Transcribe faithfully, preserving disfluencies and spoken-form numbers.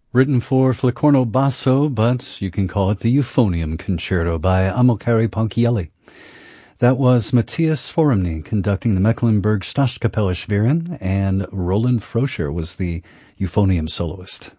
Written for flicorno basso, but you can call it the Euphonium Concerto by Amilcare Ponchielli. That was Matthias Foremny conducting the Mecklenburg Staatskapelle Schwerin, and Roland Froscher was the euphonium soloist.